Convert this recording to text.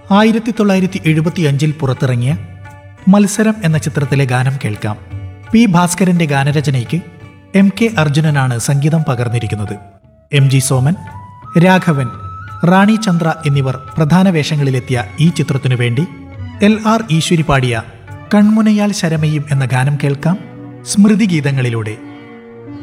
1975 പുറത്തിറങ്ങിയ മത്സരം എന്ന ചിത്രത്തിലെ ഗാനം കേൾക്കാം. പി ഭാസ്കരന്റെ ഗാനരചനയ്ക്ക് MK അർജുനനാണ് സംഗീതം പകർന്നിരിക്കുന്നത്. MG സോമൻ, രാഘവൻ, റാണി ചന്ദ്ര എന്നിവർ പ്രധാന വേഷങ്ങളിലെത്തിയ ഈ ചിത്രത്തിനു വേണ്ടി LR ഈശ്വരി പാടിയ കൺമുനയാൽ ശരമയും എന്ന ഗാനം കേൾക്കാം സ്മൃതിഗീതങ്ങളിലൂടെ.